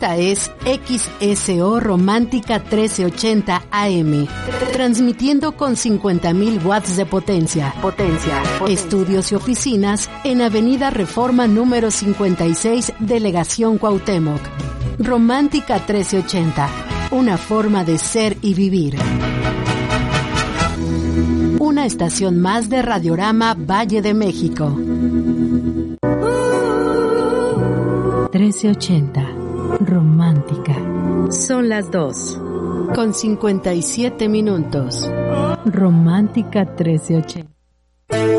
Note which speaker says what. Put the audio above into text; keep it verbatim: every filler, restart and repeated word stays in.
Speaker 1: Esta es X S O Romántica trece ochenta A M, transmitiendo con cincuenta mil watts de potencia. Potencia, potencia. Estudios y oficinas en Avenida Reforma número cincuenta y seis, Delegación Cuauhtémoc. Romántica trece ochenta, una forma de ser y vivir. Una estación más de Radiorama Valle de México. trece ochenta, romántica. Son las dos, con cincuenta y siete minutos. Romántica trece ochenta.